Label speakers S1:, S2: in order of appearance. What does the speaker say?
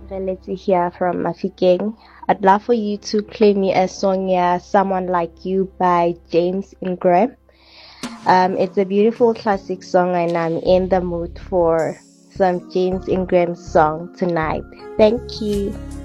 S1: Let's hear from Mafikeng. I'd love for you to play me a song, yeah, Someone Like You by James Ingram. It's a beautiful classic song, and I'm in the mood for some James Ingram song tonight. Thank you.